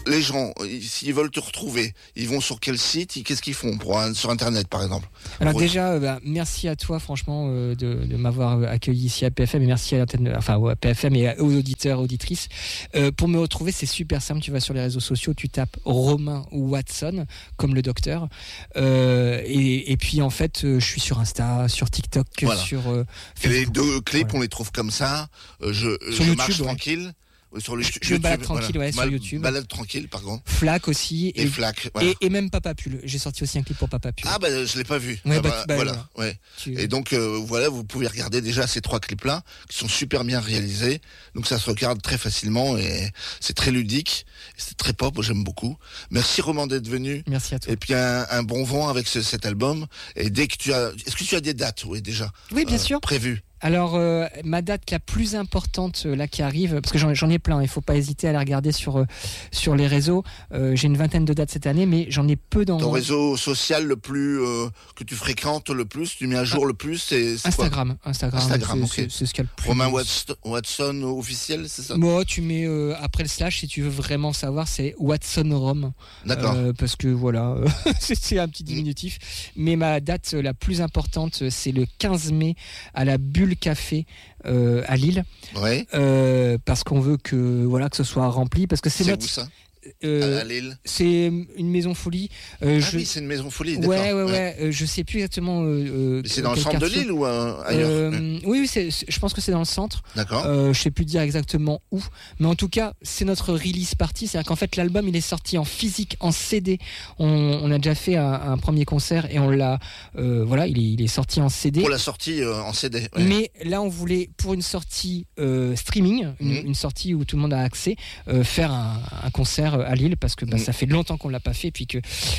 les gens, s'ils veulent te retrouver, ils vont sur quel site, qu'est-ce qu'ils font sur Internet, par exemple? Alors déjà, merci à toi, franchement, de m'avoir accueilli ici à PFM, et merci à l'antenne, à PFM et aux auditeurs, auditrices. Pour me retrouver, c'est super simple. Tu vas sur les réseaux sociaux, tu tapes Romain Watson, comme le docteur. Et puis, en fait, je suis sur Insta, sur TikTok, voilà. sur Facebook. Et les deux clips, on les trouve comme ça. Je YouTube, marche tranquille. Sur le je me balade tranquille, sur YouTube. Balade tranquille, pardon. Flac aussi. Et Flac, voilà. Et même Papa Pull. J'ai sorti aussi un clip pour Papa Pull. Ah je l'ai pas vu. Ouais, voilà. Ouais. Et donc voilà, vous pouvez regarder déjà ces 3 clips-là, qui sont super bien réalisés. Donc ça se regarde très facilement et c'est très ludique. C'est très pop, j'aime beaucoup. Merci Romain d'être venu. Merci à toi. Et puis un bon vent avec cet album. Et dès que est-ce que tu as des dates, déjà? Oui, bien sûr. Prévues? Alors, ma date la plus importante là qui arrive, parce que j'en ai plein, il ne faut pas hésiter à la regarder sur les réseaux. J'ai une vingtaine de dates cette année, mais j'en ai peu dans... Ton réseau social le plus que tu fréquentes le plus, tu mets à jour le plus, c'est Instagram. Quoi? Instagram, ok. C'est ce qu'il y a le plus. Romain Watson officiel, c'est ça? Moi, tu mets après le slash, si tu veux vraiment savoir, c'est Watson Rome. D'accord. Parce que voilà, c'est un petit diminutif. Mais ma date la plus importante, c'est le 15 mai à la Bulle Café à Lille. Ouais. Parce qu'on veut que ce soit rempli, parce que c'est où ça? à Lille. C'est une maison folie. Oui, c'est une maison folie. D'accord. Ouais. Je sais plus exactement. C'est dans le centre quartier. de Lille ou ailleurs? Oui, je pense que c'est dans le centre. D'accord. Je sais plus dire exactement où, mais en tout cas, c'est notre release party. C'est-à-dire qu'en fait, l'album il est sorti en physique, en CD. On a déjà fait un premier concert et on l'a. Il est sorti en CD. Pour la sortie en CD. Ouais. Mais là, on voulait pour une sortie streaming, une sortie où tout le monde a accès, faire un concert à Lille parce que ça fait longtemps qu'on l'a pas fait, puis que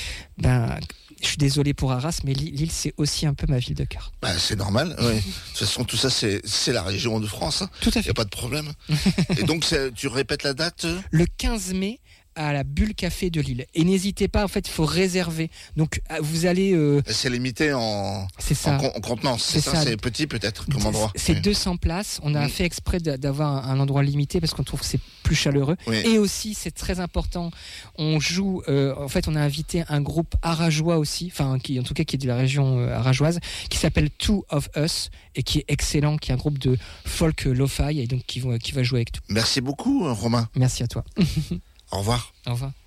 je suis désolé pour Arras, mais Lille c'est aussi un peu ma ville de cœur. C'est normal. Ouais. De toute façon, tout ça c'est la région de France. Hein. Tout à fait. Y a pas de problème. Et donc tu répètes la date? Le 15 mai. À la Bulle Café de Lille. Et n'hésitez pas, en fait, il faut réserver. Donc, vous allez... C'est limité en contenance. C'est ça, c'est petit peut-être comme endroit. C'est 200 places. On a fait exprès d'avoir un endroit limité parce qu'on trouve que c'est plus chaleureux. Oui. Et aussi, c'est très important, on joue... en fait, on a invité un groupe arajois aussi, qui est de la région arajoise, qui s'appelle Two of Us et qui est excellent, qui est un groupe de folk lo-fi et donc qui va jouer avec tout. Merci beaucoup, Romain. Merci à toi. Au revoir. Au revoir.